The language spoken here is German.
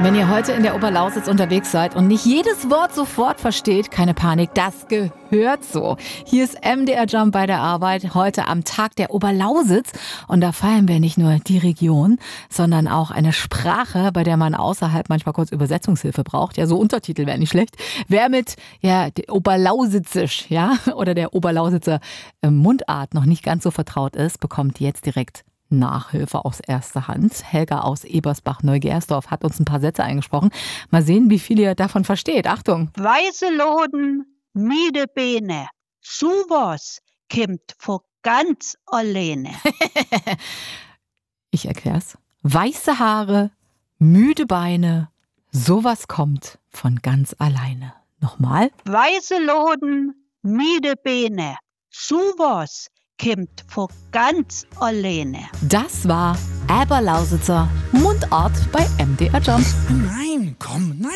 Wenn ihr heute in der Oberlausitz unterwegs seid und nicht jedes Wort sofort versteht, keine Panik, das gehört so. Hier ist MDR Jump bei der Arbeit, heute am Tag der Oberlausitz. Und da feiern wir nicht nur die Region, sondern auch eine Sprache, bei der man außerhalb manchmal kurz Übersetzungshilfe braucht. Ja, so Untertitel wären nicht schlecht. Wer mit Oberlausitzisch, oder der Oberlausitzer Mundart noch nicht ganz so vertraut ist, bekommt jetzt direkt Nachhilfe aus erster Hand. Helga aus Ebersbach-Neugersdorf hat uns ein paar Sätze eingesprochen. Mal sehen, wie viel ihr davon versteht. Achtung! Weiße Loden, müde Beine, sowas kommt von ganz alleine. Ich erklär's. Weiße Haare, müde Beine, sowas kommt von ganz alleine. Nochmal. Weiße Loden, müde Beine, sowas kommt von ganz alleine. Das war Oberlausitzer Mundart bei MDR Jump. Nein, komm, nein.